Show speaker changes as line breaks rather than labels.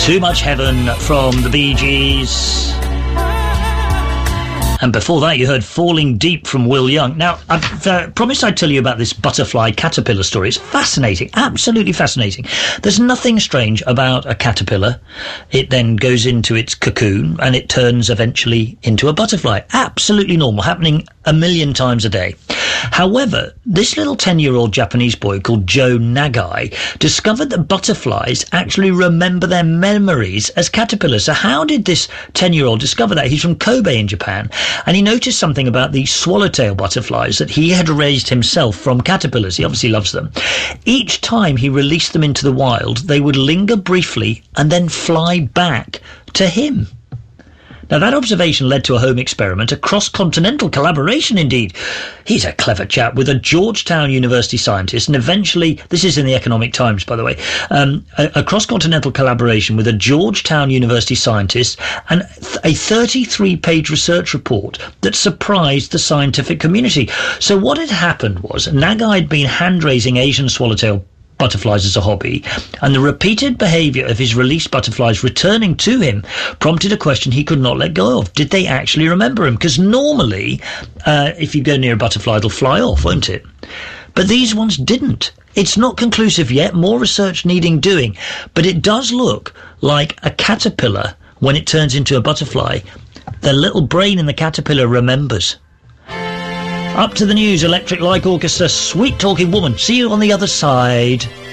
Too Much Heaven from the Bee Gees. And before that, you heard Falling Deep from Will Young. Now, I've promised I'd tell you about this butterfly caterpillar story. It's fascinating, absolutely fascinating. There's nothing strange about a caterpillar. It then goes into its cocoon and it turns eventually into a butterfly. Absolutely normal, happening a million times a day. However, this little 10-year-old Japanese boy called Joe Nagai discovered that butterflies actually remember their memories as caterpillars. So how did this 10-year-old discover that? He's from Kobe in Japan, and he noticed something about the swallowtail butterflies that he had raised himself from caterpillars. He obviously loves them. Each time he released them into the wild, they would linger briefly and then fly back to him. Now, that observation led to a home experiment, a cross-continental collaboration indeed. He's a clever chap with a Georgetown University scientist, and eventually, this is in the Economic Times, by the way, a cross-continental collaboration with a Georgetown University scientist and a 33-page research report that surprised the scientific community. So what had happened was Nagai had been hand-raising Asian swallowtail butterflies as a hobby, and the repeated behaviour of his released butterflies returning to him prompted a question he could not let go of. Did they actually remember him? Because normally, if you go near a butterfly, it'll fly off, won't it? But these ones didn't. It's not conclusive yet, more research needing doing, but it does look like a caterpillar, when it turns into a butterfly, the little brain in the caterpillar remembers. Up to the news, Electric Light Orchestra, Sweet Talking Woman. See you on the other side.